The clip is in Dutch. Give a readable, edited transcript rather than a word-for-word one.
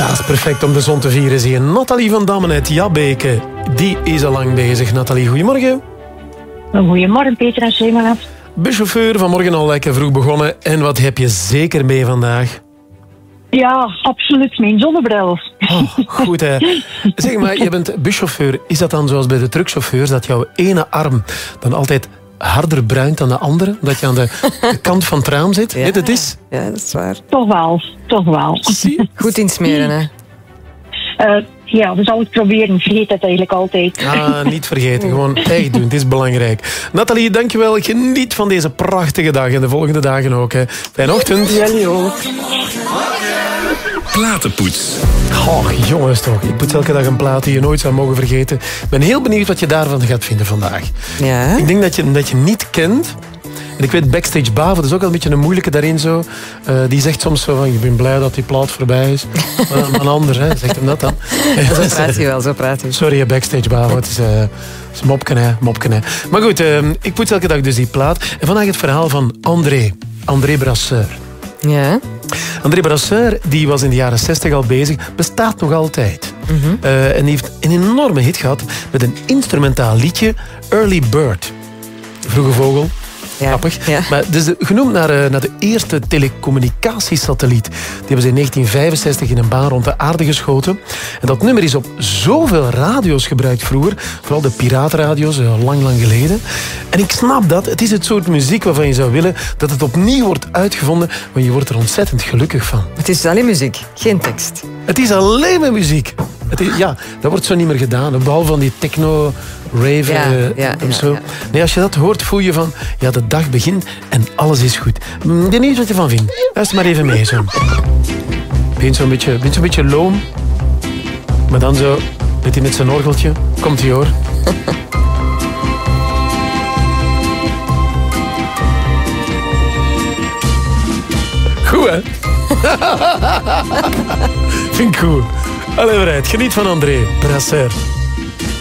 Ja, dat is perfect om de zon te vieren, zie je. Nathalie van Dammen uit Jabbeke, die is al lang bezig. Nathalie, goedemorgen. Goedemorgen, Peter en Shema. Buschauffeur, vanmorgen al lekker vroeg begonnen. En wat heb je zeker mee vandaag? Ja, absoluut. Mijn zonnebril. Oh, goed, hè. Zeg maar, je bent buschauffeur. Is dat dan zoals bij de truckchauffeurs, dat jouw ene arm dan altijd harder bruint dan de andere? Dat je aan de kant van het raam zit? Ja, Weet het is? Ja, dat is waar. Toch wel. Zie? Goed insmeren, hè. Ja, we zouden het proberen. Vergeet het eigenlijk altijd. Ah, niet vergeten. Gewoon echt doen. Het is belangrijk. Nathalie, dankjewel. Geniet van deze prachtige dag. En de volgende dagen ook. Hè. Fijne ochtend. Jullie ook. Platenpoets. Oh, jongens toch. Ik poets elke dag een plaat die je nooit zou mogen vergeten. Ik ben heel benieuwd wat je daarvan gaat vinden vandaag. Ja. Ik denk dat je niet kent. En ik weet, Backstage Bavo, dat is ook wel een beetje een moeilijke daarin zo. Die zegt soms zo van, ik ben blij dat die plaat voorbij is. Maar een ander, hè, zegt hem dat dan. Zo praat hij wel, zo praat hij. Sorry, Backstage Bavo, het is mopken, hè. Maar goed, ik poets elke dag dus die plaat. En vandaag het verhaal van André Brasseur. Ja. André Brasseur, die was in de jaren 60 al bezig, bestaat nog altijd. En die heeft een enorme hit gehad met een instrumentaal liedje, Early Bird. Vroege vogel. Ja. Grappig. Ja. Maar het is genoemd naar de eerste telecommunicatiesatelliet. Die hebben ze in 1965 in een baan rond de aarde geschoten. En dat nummer is op zoveel radio's gebruikt vroeger. Vooral de piraatradio's, lang geleden. En ik snap dat. Het is het soort muziek waarvan je zou willen dat het opnieuw wordt uitgevonden. Want je wordt er ontzettend gelukkig van. Het is alleen muziek, geen tekst. Het is alleen maar muziek. Dat wordt zo niet meer gedaan. Behalve van die techno, rave en zo. Ja. Nee, als je dat hoort, voel je van... Ja, de dag begint en alles is goed. Ik weet niet wat je ervan vindt. Luister maar even mee. Zo. Begint zo'n beetje loom. Maar dan zo... Weet hij met zijn orgeltje. Komt hij, hoor. Goed, hè? Vind ik goed. Allee, vooruit. Geniet van André Brasseur.